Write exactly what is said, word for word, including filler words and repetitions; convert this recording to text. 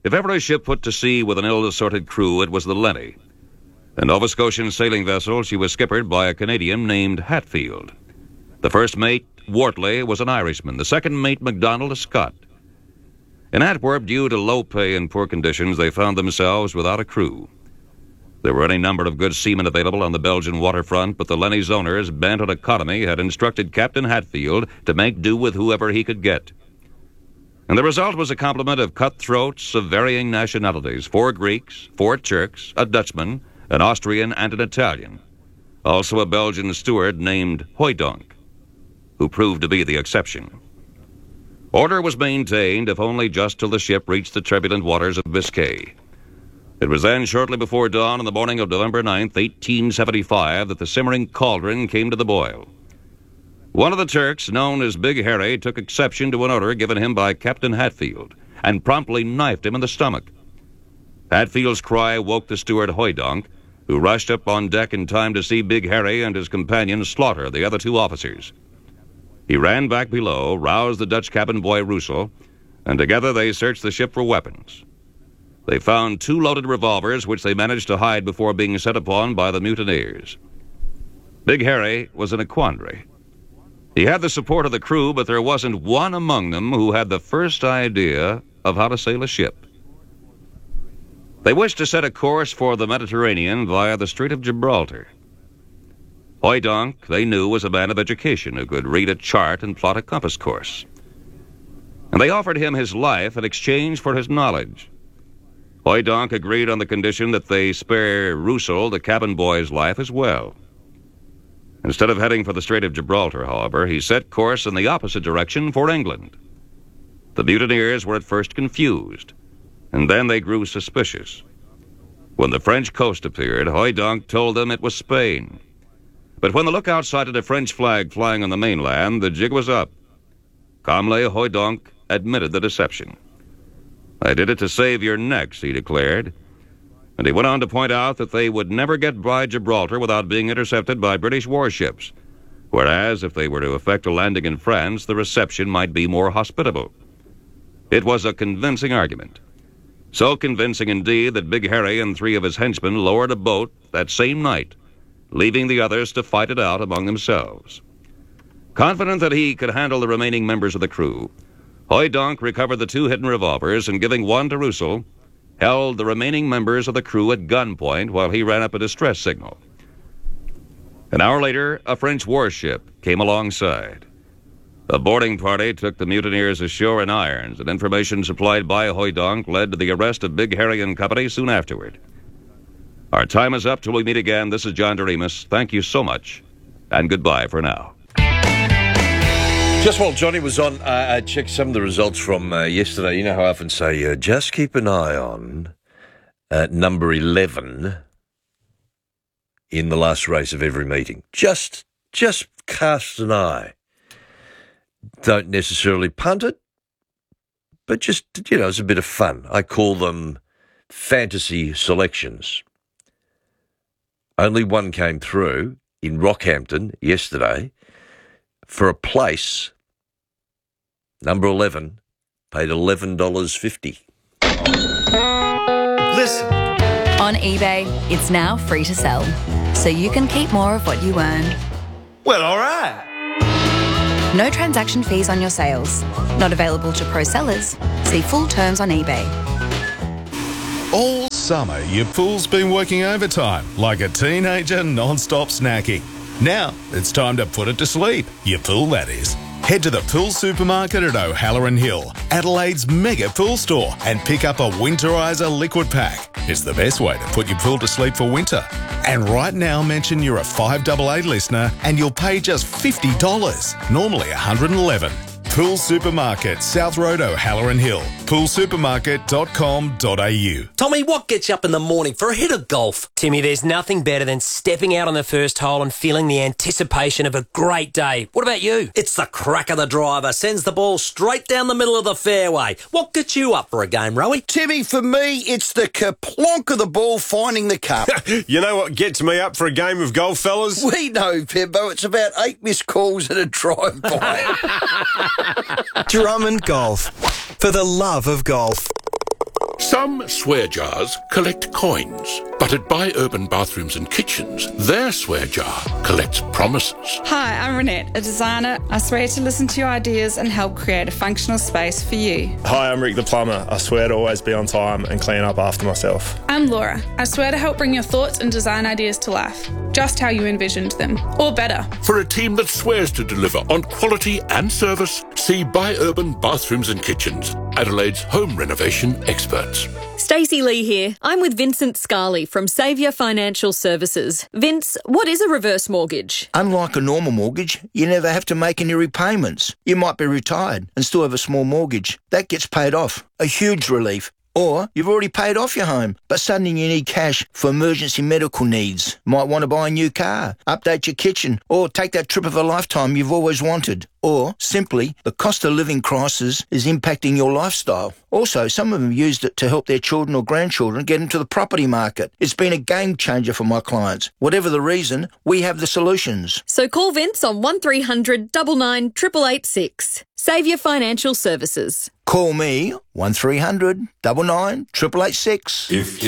If ever a ship put to sea with an ill-assorted crew, it was the Lenny. A Nova Scotian sailing vessel, she was skippered by a Canadian named Hatfield. The first mate, Wortley, was an Irishman. The second mate, MacDonald, a Scot. In Antwerp, due to low pay and poor conditions, they found themselves without a crew. There were any number of good seamen available on the Belgian waterfront, but the Lenny's owners, bent on economy, had instructed Captain Hatfield to make do with whoever he could get. And the result was a complement of cutthroats of varying nationalities, four Greeks, four Turks, a Dutchman, an Austrian, and an Italian. Also a Belgian steward named Hoydonk, who proved to be the exception. Order was maintained, if only just till the ship reached the turbulent waters of Biscay. It was then, shortly before dawn on the morning of November ninth, eighteen seventy-five, that the simmering cauldron came to the boil. One of the Turks, known as Big Harry, took exception to an order given him by Captain Hatfield and promptly knifed him in the stomach. Hatfield's cry woke the steward Hoydonk, who rushed up on deck in time to see Big Harry and his companion slaughter the other two officers. He ran back below, roused the Dutch cabin boy Russell, and together they searched the ship for weapons. They found two loaded revolvers, which they managed to hide before being set upon by the mutineers. Big Harry was in a quandary. He had the support of the crew, but there wasn't one among them who had the first idea of how to sail a ship. They wished to set a course for the Mediterranean via the Strait of Gibraltar. Hoydonk, they knew, was a man of education who could read a chart and plot a compass course. And they offered him his life in exchange for his knowledge. Hoydonk agreed on the condition that they spare Russell, the cabin boy's life, as well. Instead of heading for the Strait of Gibraltar, however, he set course in the opposite direction for England. The mutineers were at first confused, and then they grew suspicious. When the French coast appeared, Hoydonk told them it was Spain. But when the lookout sighted a French flag flying on the mainland, the jig was up. Calmly, Hoydonk admitted the deception. "I did it to save your necks," he declared. And he went on to point out that they would never get by Gibraltar without being intercepted by British warships, whereas if they were to effect a landing in France, the reception might be more hospitable. It was a convincing argument. So convincing indeed that Big Harry and three of his henchmen lowered a boat that same night, leaving the others to fight it out among themselves. Confident that he could handle the remaining members of the crew, Hoydonk recovered the two hidden revolvers and, giving one to Russell, held the remaining members of the crew at gunpoint while he ran up a distress signal. An hour later, a French warship came alongside. A boarding party took the mutineers ashore in irons, and information supplied by Hoydonk led to the arrest of Big Harry and company soon afterward. Our time is up till we meet again. This is John Doremus. Thank you so much, and goodbye for now. Just while Johnny was on, uh, I checked some of the results from uh, yesterday. You know how I often say, uh, just keep an eye on uh, number eleven in the last race of every meeting. Just, just cast an eye. Don't necessarily punt it, but just, you know, it's a bit of fun. I call them fantasy selections. Only one came through in Rockhampton yesterday for a place. Number eleven paid eleven dollars fifty. Listen. On eBay, it's now free to sell, so you can keep more of what you earn. Well, all right. No transaction fees on your sales. Not available to pro sellers. See full terms on eBay. All summer, your pool's been working overtime like a teenager non-stop snacking. Now, it's time to put it to sleep. Your pool, that is. Head to the Pool Supermarket at O'Halloran Hill, Adelaide's mega pool store, and pick up a Winterizer liquid pack. It's the best way to put your pool to sleep for winter. And right now, mention you're a five eight eight listener and you'll pay just fifty dollars, normally one hundred eleven dollars. Pool Supermarket, South Road, O'Halloran Hill. pool supermarket dot com dot a u. Tommy, what gets you up in the morning for a hit of golf? Timmy, there's nothing better than stepping out on the first hole and feeling the anticipation of a great day. What about you? It's the crack of the driver. Sends the ball straight down the middle of the fairway. What gets you up for a game, Rowie? Timmy, for me, it's the kerplonk of the ball finding the cup. You know what gets me up for a game of golf, fellas? We know, Pimbo. It's about eight missed calls and a drive-by. Drummond Golf. For the love of golf. Some swear jars collect coins, but at Buy Urban Bathrooms and Kitchens, their swear jar collects promises. Hi, I'm Renette, a designer. I swear to listen to your ideas and help create a functional space for you. Hi, I'm Rick the plumber. I swear to always be on time and clean up after myself. I'm Laura. I swear to help bring your thoughts and design ideas to life, just how you envisioned them, or better. For a team that swears to deliver on quality and service, see Buy Urban Bathrooms and Kitchens, Adelaide's home renovation experts. Stacey Lee here. I'm with Vincent Scarley from Saviour Financial Services. Vince, what is a reverse mortgage? Unlike a normal mortgage, you never have to make any repayments. You might be retired and still have a small mortgage. That gets paid off. A huge relief. Or you've already paid off your home, but suddenly you need cash for emergency medical needs. Might want to buy a new car, update your kitchen, or take that trip of a lifetime you've always wanted. Or, simply, the cost of living crisis is impacting your lifestyle. Also, some of them used it to help their children or grandchildren get into the property market. It's been a game changer for my clients. Whatever the reason, we have the solutions. So call Vince on one three hundred nine nine eight eight eight six. Saviour Financial Services. Call me, one three hundred nine nine eight eight eight six. If